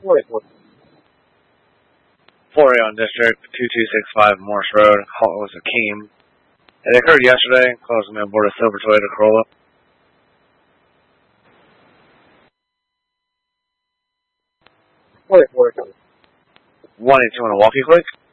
4A on District 2265 Morse Road. Call was Akeem. It occurred yesterday. Closing me on board a silver Toyota Corolla. 182 on a walkie click.